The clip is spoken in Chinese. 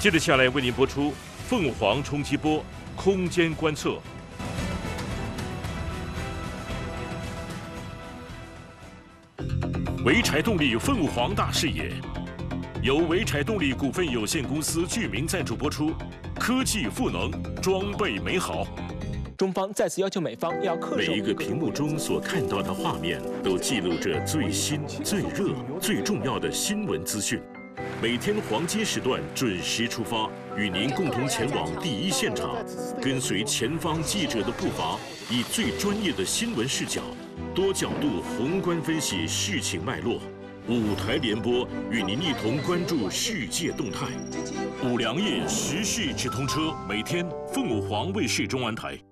接着下来为您播出凤凰冲击波空间观测。潍柴动力凤凰大视野，由潍柴动力股份有限公司具名赞助播出。科技赋能，装备美好。 中方再次要求美方要恪守。 每一个屏幕中所看到的画面，都记录着最新、最热、最重要的新闻资讯。每天黄金时段准时出发，与您共同前往第一现场，跟随前方记者的步伐，以最专业的新闻视角，多角度宏观分析事情脉络。5台联播，与您一同关注世界动态。5粮液时事直通车，每天凤凰卫视中文台。